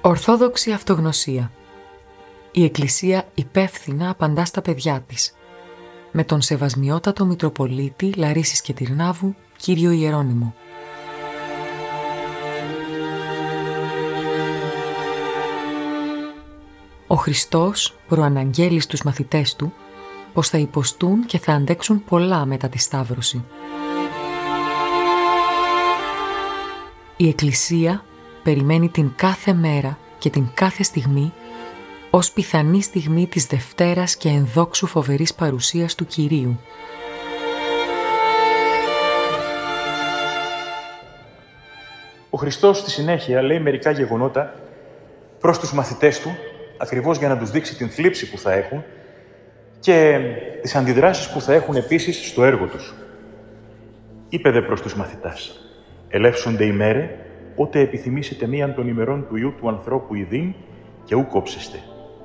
Ορθόδοξη αυτογνωσία. Η Εκκλησία υπεύθυνα απαντά στα παιδιά της. Με τον Σεβασμιότατο Μητροπολίτη Λαρίσης και Τυρνάβου, Κύριο Ιερώνυμο. Ο Χριστός προαναγγέλει στους μαθητές του πως θα υποστούν και θα αντέξουν πολλά μετά τη Σταύρωση. Η Εκκλησία περιμένει την κάθε μέρα και την κάθε στιγμή ως πιθανή στιγμή της Δευτέρας και ενδόξου φοβερής παρουσίας του Κυρίου. Ο Χριστός στη συνέχεια λέει μερικά γεγονότα προς τους μαθητές του, ακριβώς για να τους δείξει την θλίψη που θα έχουν και τις αντιδράσεις που θα έχουν επίσης στο έργο τους. Είπε δε προς τους μαθητάς, «Ελεύσονται ημέρε, ότε επιθυμήσετε μίαν των ημερών του Υιού του ανθρώπου ειδήν και ου κόψεστε.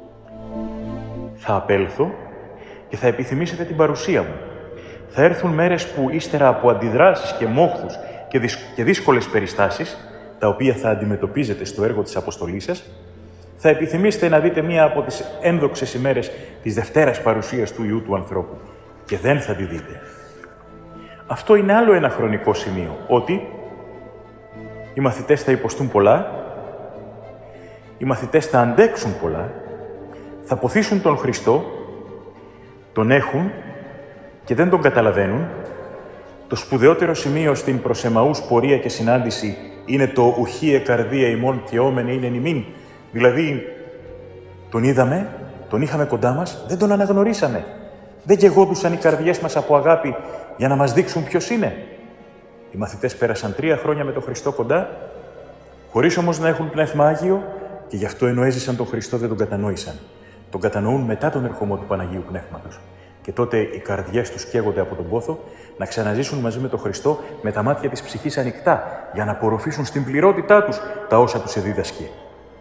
Θα απέλθω και θα επιθυμήσετε την παρουσία μου. Θα έρθουν μέρες που ύστερα από αντιδράσεις και μόχθους και δύσκολες περιστάσεις, τα οποία θα αντιμετωπίζετε στο έργο της αποστολής σας, θα επιθυμήσετε να δείτε μία από τις ένδοξες ημέρες της Δευτέρας παρουσίας του Υιού του ανθρώπου και δεν θα τη δείτε». Αυτό είναι άλλο ένα χρονικό σημείο, ότι οι μαθητές θα υποστούν πολλά, οι μαθητές θα αντέξουν πολλά, θα ποθήσουν τον Χριστό, τον έχουν και δεν τον καταλαβαίνουν. Το σπουδαιότερο σημείο στην προς Εμαούς πορεία και συνάντηση είναι το «ουχίε καρδία ημών και όμενε είναι ημίν». Δηλαδή, τον είδαμε, τον είχαμε κοντά μας, δεν τον αναγνωρίσαμε. Δεν γεγόντουσαν οι καρδιές μας από αγάπη για να μας δείξουν ποιος είναι. Οι μαθητές πέρασαν 3 χρόνια με τον Χριστό κοντά, χωρίς όμως να έχουν Πνεύμα Άγιο και γι' αυτό ενώ έζησαν τον Χριστό δεν τον κατανόησαν. Τον κατανοούν μετά τον ερχομό του Παναγίου Πνεύματος. Και τότε οι καρδιές τους καίγονται από τον πόθο να ξαναζήσουν μαζί με τον Χριστό με τα μάτια της ψυχής ανοιχτά για να απορροφήσουν στην πληρότητά τους τα όσα τους εδίδασκε.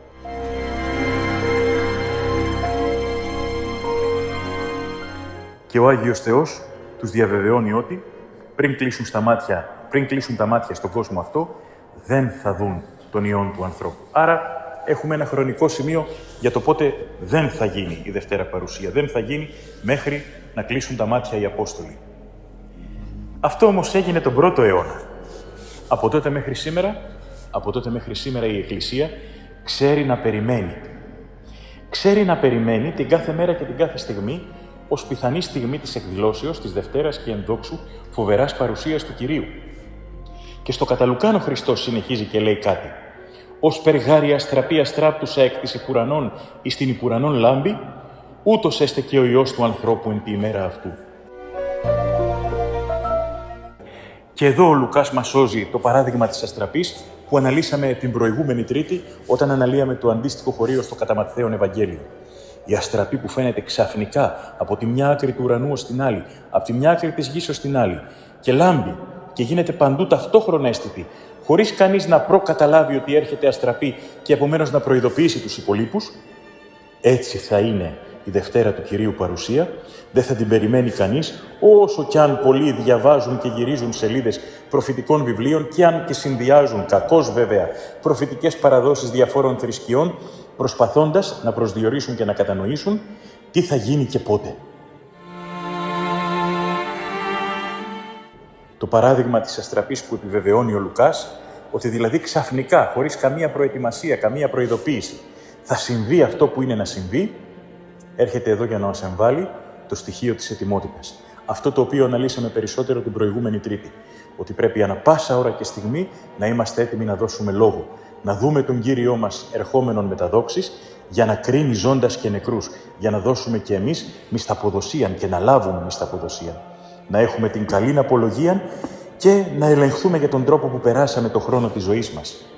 Και ο Άγιος Θεός τους διαβεβαιώνει ότι πριν κλείσουν τα μάτια στον κόσμο αυτό, δεν θα δουν τον Υιόν του ανθρώπου. Άρα έχουμε ένα χρονικό σημείο για το πότε δεν θα γίνει η Δευτέρα Παρουσία. Δεν θα γίνει μέχρι να κλείσουν τα μάτια οι Απόστολοι. Αυτό όμως έγινε τον 1ο αιώνα. Από τότε μέχρι σήμερα η Εκκλησία ξέρει να περιμένει. Ξέρει να περιμένει την κάθε μέρα και την κάθε στιγμή ως πιθανή στιγμή της εκδηλώσεως της Δευτέρας και ενδόξου φοβεράς παρουσίας του Κυρίου. Και στο κατά Λουκάν ο Χριστός συνεχίζει και λέει κάτι. «Ως περγάρια αστραπή αστράπτουσα εκ της υπουρανών εις την υπουρανών λάμπη, ούτως έστε και ο Υιός του ανθρώπου εν τη ημέρα αυτού». Και εδώ ο Λουκάς μας σώζει το παράδειγμα της αστραπής που αναλύσαμε την προηγούμενη Τρίτη όταν αναλύαμε το αντίστοιχο χωρίο στο κατά Ματθαίον Ευαγγέλιο. Η αστραπή που φαίνεται ξαφνικά από τη μια άκρη του ουρανού ως την άλλη, από τη μια άκρη της γης ως την άλλη και λάμπει και γίνεται παντού ταυτόχρονα αίσθητη, χωρίς κανείς να προκαταλάβει ότι έρχεται αστραπή και επομένως να προειδοποιήσει τους υπολείπους, έτσι θα είναι η Δευτέρα του Κυρίου παρουσία, δεν θα την περιμένει κανείς, όσο κι αν πολλοί διαβάζουν και γυρίζουν σελίδες προφητικών βιβλίων και αν και συνδυάζουν, κακώς βέβαια, προφητικές παραδόσεις διαφόρων θρησκειών, προσπαθώντας να προσδιορίσουν και να κατανοήσουν τι θα γίνει και πότε. Το παράδειγμα της αστραπής που επιβεβαιώνει ο Λουκάς, ότι δηλαδή ξαφνικά, χωρίς καμία προετοιμασία, καμία προειδοποίηση, θα συμβεί αυτό που είναι να συμβεί, έρχεται εδώ για να μας εμβάλει το στοιχείο της ετοιμότητας. Αυτό το οποίο αναλύσαμε περισσότερο την προηγούμενη Τρίτη, ότι πρέπει ανά πάσα ώρα και στιγμή να είμαστε έτοιμοι να δώσουμε λόγο, να δούμε τον Κύριό μας ερχόμενον με τα δόξης, για να κρίνει ζώντας και νεκρούς, για να δώσουμε και εμείς μισθαποδοσίαν και να λάβουμε μισθαποδοσίαν. Να έχουμε την καλήν απολογία και να ελεγχθούμε για τον τρόπο που περάσαμε το χρόνο της ζωής μας.